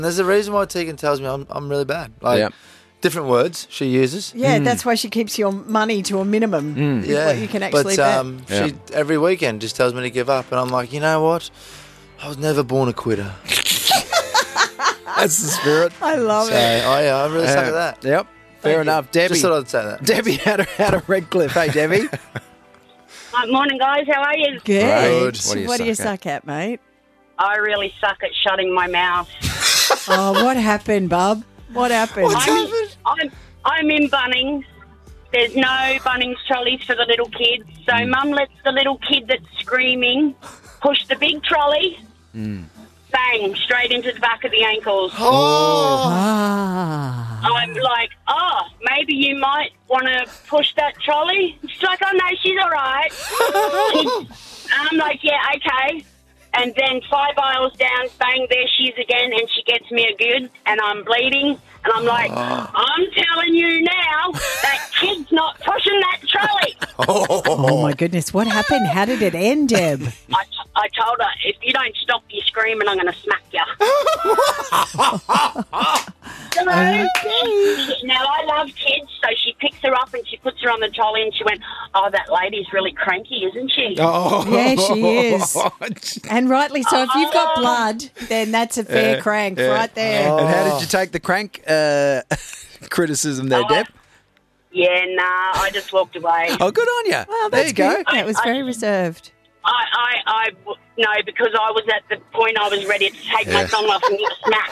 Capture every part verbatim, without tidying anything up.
There's a reason why Tegan tells me I'm I'm really bad. Like, Yeah. different words she uses. Yeah, that's why she keeps your money to a minimum. Mm. is Yeah, what you can actually but bet. um, Yeah. she every weekend just tells me to give up, and I'm like, you know what? I was never born a quitter. That's the spirit. I love So it. I, uh, I really suck Uh, at that. Yep. Fair Thank enough. you. Debbie. Just thought I'd say that. Debbie out of, out of Redcliffe. Hey, Debbie. Uh, morning, guys. How are you? Good. Good. What do you, suck, at? mate? I really suck at shutting my mouth. Oh, what happened, bub? What happened? What's I'm, happened? I'm, I'm in Bunnings. There's no Bunnings trolleys for the little kids. So Mm. Mum lets the little kid that's screaming push the big trolley. Mm. Bang, straight into the back of the ankles. Oh, Ah. I'm like, oh, maybe you might want to push that trolley. She's like, oh, no, she's all right. And I'm like, yeah, okay. And then five aisles down, bang, there she is again, and she gets me a good, and I'm bleeding. And I'm like, I'm telling you now, that kid's not pushing that trolley. Oh, my goodness. What happened? How did it end, Deb? I, t- I told her, if you don't stop your screaming, I'm going to smack you. So, now, I love kids, so she picks her up and she puts her on the trolley and she went, oh, that lady's really cranky, isn't she? Oh. Yeah, she is. And rightly so. If you've got blood, then that's a fair Yeah, crank yeah. right there. And how did you take the crank uh, criticism there, Oh, Deb? Yeah, nah, I just walked away. Oh, good on you. Well, there that's you go. good. That was I- very reserved. I, I, I, no, because I was at the point I was ready to take my thumb off and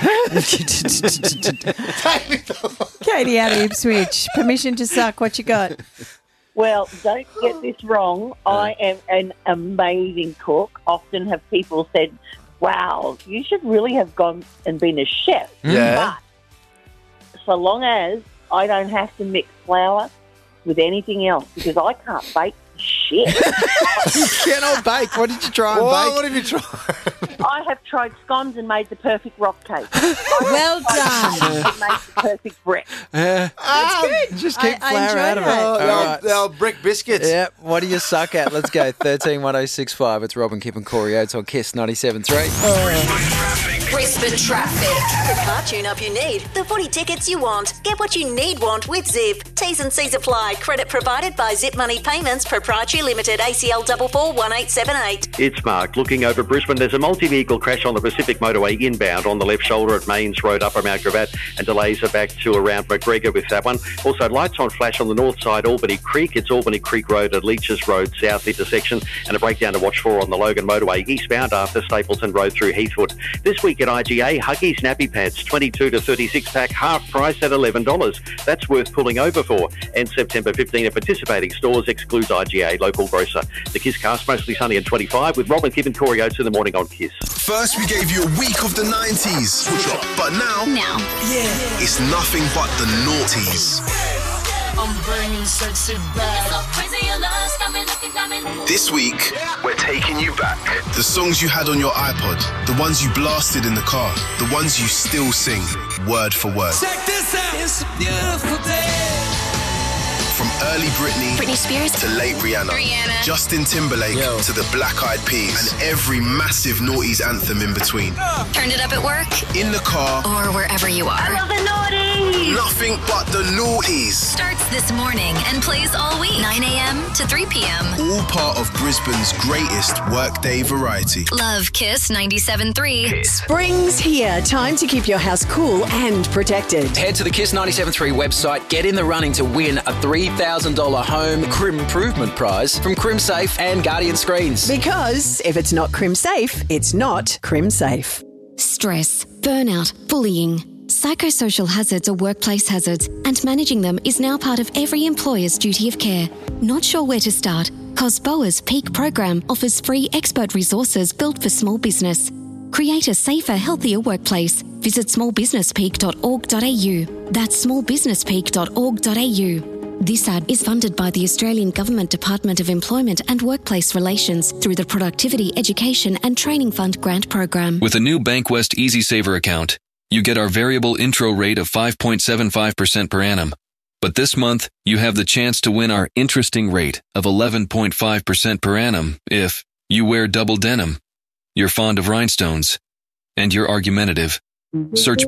give a smack. Katie out of Ipswich. Permission to suck. What you got? Well, don't get this wrong. I am an amazing cook. Often have people said, wow, you should really have gone and been a chef. yeah. But so long as I don't have to mix flour with anything else, because I can't bake shit. You cannot bake. What did you try and Whoa, bake? what have you tried? I have tried scones and made the perfect rock cake. Well done. And made the perfect brick. Uh, Ah, just I- keep I flour enjoyed out of it. that. Oh, the, All old, right. the old brick biscuits. Yeah, what do you suck at? Let's go. thirteen one oh six five. It's Robin, Kip and Corey Oates on Kiss ninety-seven three. Brisbane traffic. The car tune-up you need. The footy tickets you want. Get what you need want with Zip. T's and C's apply. Credit provided by Zip Money Payments Proprietary Limited. A C L four four one eight seven eight. It's Mark. Looking over Brisbane, there's a multi-vehicle crash on the Pacific Motorway inbound on the left shoulder at Mains Road, Upper Mount Gravatt, and delays are back to around McGregor with that one. Also, lights on flash on the north side, Albany Creek. It's Albany Creek Road at Leaches Road South intersection, and a breakdown to watch for on the Logan Motorway eastbound after Stapleton Road through Heathwood. This week at I G A, Huggies Nappy Pads, twenty-two to thirty-six pack, half price at eleven dollars. That's worth pulling over for. And September fifteenth at participating stores, excludes I G A, local grocer. The Kiss Cast, mostly sunny and twenty-five, with Robin, Kip and Corey Oates in the morning on Kiss. First, we gave you a week of the nineties. But now, Now. it's nothing but the noughties. This week, we're taking you back. The songs you had on your iPod, the ones you blasted in the car, the ones you still sing, word for word. Check this out, it's a beautiful day. From early Britney, Britney Spears. to late Rihanna, Rihanna. Justin Timberlake Yo. to the Black Eyed Peas, and every massive noughties anthem in between. Turn it up at work In the car, or wherever you are. Love the naughty. nothing but the noughties. Starts this morning and plays all week. nine a.m. to three p.m. All part of Brisbane's greatest workday variety. Love Kiss ninety-seven point three. Spring's here. Time to keep your house cool and protected. Head to the Kiss ninety-seven point three website. Get in the running to win a three thousand dollars home Crim Improvement Prize from CrimSafe and Guardian Screens. Because if it's not Crim Safe, it's not Crim Safe. Stress, burnout, bullying. Psychosocial hazards are workplace hazards, and managing them is now part of every employer's duty of care. Not sure where to start? COSBOA's Peak program offers free expert resources built for small business. Create a safer, healthier workplace. Visit small business peak dot org dot a u. That's small business peak dot org dot a u. This ad is funded by the Australian Government Department of Employment and Workplace Relations through the Productivity, Education and Training Fund grant program. With a new Bankwest EasySaver account, you get our variable intro rate of five point seven five percent per annum. But this month, you have the chance to win our interesting rate of eleven point five percent per annum if you wear double denim, you're fond of rhinestones, and you're argumentative. Search